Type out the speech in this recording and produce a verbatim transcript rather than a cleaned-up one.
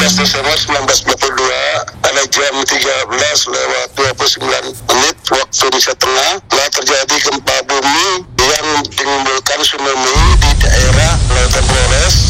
belas Desember seribu sembilan ratus dua puluh dua pada jam tiga belas lewat dua puluh sembilan menit waktu Indonesia Tengah telah terjadi gempa bumi yang menimbulkan tsunami di daerah Lautan Flores